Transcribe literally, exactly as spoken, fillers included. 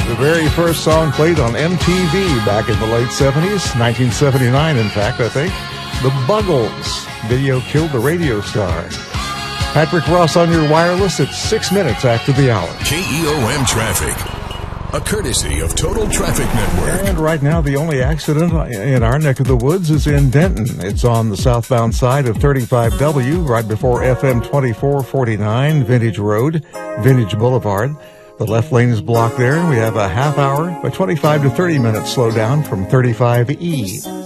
The very first song played on M T V back in the late seventies, nineteen seventy-nine, in fact, I think. The Buggles. Video killed the radio star. Patrick Ross on your wireless at six minutes after the hour. K E O M Traffic, a courtesy of Total Traffic Network. And right now, the only accident in our neck of the woods is in Denton. It's on the southbound side of thirty-five W, right before F M twenty-four forty-nine, Vintage Road, Vintage Boulevard. The left lane is blocked there, and we have a half hour, a twenty-five to thirty minute slowdown from thirty-five E.